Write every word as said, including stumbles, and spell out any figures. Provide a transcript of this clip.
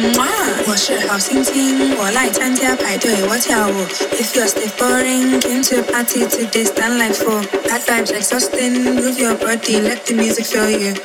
我是好心情，我来参加派对，我跳舞。If you're still boring, came to a party today, stand like four. Bad vibes exhausting, move your body, let the music fill you.